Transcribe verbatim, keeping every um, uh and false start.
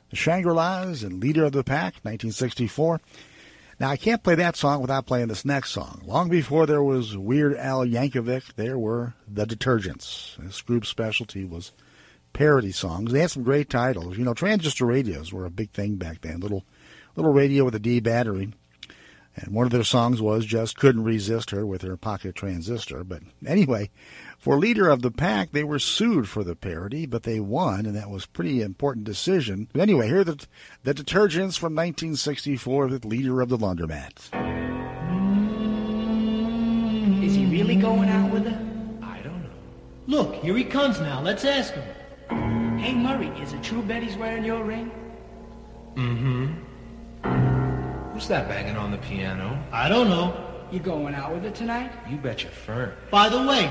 The Shangri-Las and Leader of the Pack, nineteen sixty-four. Now, I can't play that song without playing this next song. Long before there was Weird Al Yankovic, there were the Detergents. This group's specialty was parody songs. They had some great titles. You know, transistor radios were a big thing back then. Little, little radio with a D battery. And one of their songs was Just Couldn't Resist Her with Her Pocket Transistor. But anyway, for Leader of the Pack, they were sued for the parody, but they won, and that was a pretty important decision. But anyway, here are the, the Detergents from nineteen sixty-four with Leader of the Laundromat. Is he really going out with her? I don't know. Look, here he comes now. Let's ask him. Hey, Murray, is it true Betty's wearing your ring? Mm-hmm. Who's that banging on the piano? I don't know. You going out with her tonight? You bet your fern. By the way,